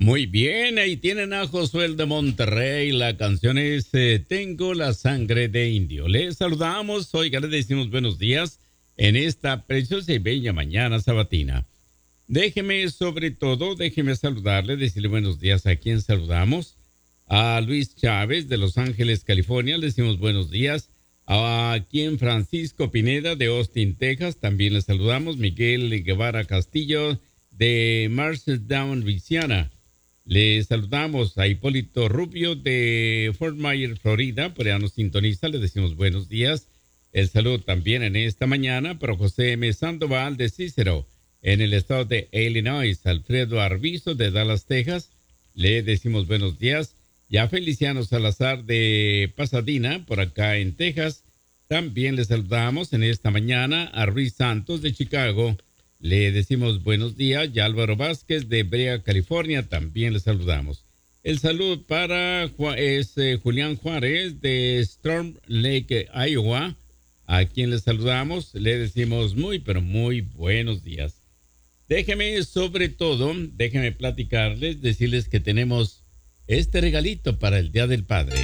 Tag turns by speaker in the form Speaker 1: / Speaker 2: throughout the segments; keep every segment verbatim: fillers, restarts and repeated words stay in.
Speaker 1: Muy bien, ahí tienen a Josué de Monterrey. La canción es eh, Tengo la sangre de indio. Les saludamos, oiga, les decimos buenos días en esta preciosa y bella mañana sabatina. Déjeme, sobre todo, déjeme saludarle, decirle buenos días a quien saludamos. A Luis Chávez de Los Ángeles, California, le decimos buenos días. A quien Francisco Pineda de Austin, Texas, también le saludamos. Miguel Guevara Castillo de Marshalltown, Louisiana. Le saludamos a Hipólito Rubio de Fort Myers, Florida, por allá nos sintoniza, le decimos buenos días. El saludo también en esta mañana para José M. Sandoval de Cícero, en el estado de Illinois. Alfredo Arvizo de Dallas, Texas, le decimos buenos días. Y a Feliciano Salazar de Pasadena, por acá en Texas, también le saludamos en esta mañana. A Ruiz Santos de Chicago, le decimos buenos días. Y Álvaro Vázquez de Brea, California, también le saludamos. El saludo para es, eh, Julián Juárez de Storm Lake, Iowa, a quien le saludamos. Le decimos muy, pero muy buenos días. Déjeme, sobre todo, déjeme platicarles, decirles que tenemos este regalito para el Día del Padre.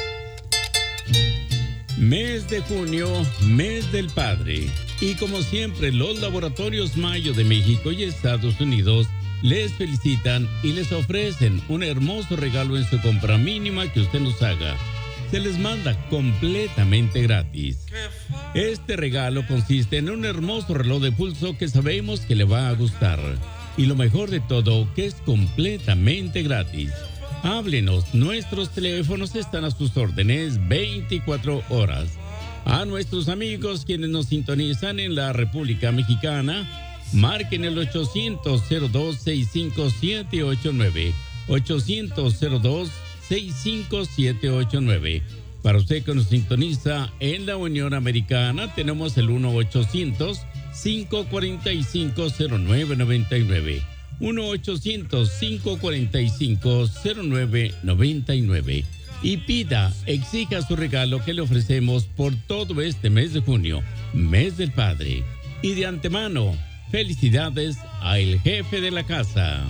Speaker 1: Mes de junio, mes del Padre. Y como siempre, los Laboratorios Mayo de México y Estados Unidos les felicitan y les ofrecen un hermoso regalo en su compra mínima que usted nos haga. Se les manda completamente gratis. Este regalo consiste en un hermoso reloj de pulso que sabemos que le va a gustar. Y lo mejor de todo, que es completamente gratis. Háblenos, nuestros teléfonos están a sus órdenes veinticuatro horas. A nuestros amigos quienes nos sintonizan en la República Mexicana, marquen el ochocientos cero dos sesenta y cinco siete ocho nueve, ochocientos cero dos sesenta y cinco siete ocho nueve. Para usted que nos sintoniza en la Unión Americana, tenemos el uno ochocientos cinco cuatro cinco cero nueve nueve nueve. uno ochocientos cinco cuatro cinco cero nueve nueve nueve. Y pida, exija su regalo que le ofrecemos por todo este mes de junio, mes del Padre. Y de antemano, felicidades al jefe de la casa.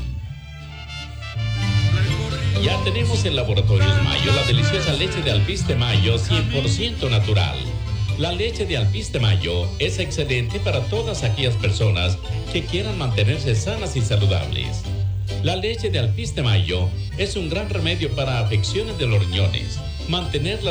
Speaker 1: Ya tenemos en Laboratorios Mayo la deliciosa leche de Alpiste Mayo cien por ciento natural. La leche de Alpiste Mayo es excelente para todas aquellas personas que quieran mantenerse sanas y saludables. La leche de Alpiste Mayo es un gran remedio para afecciones de los riñones, mantener la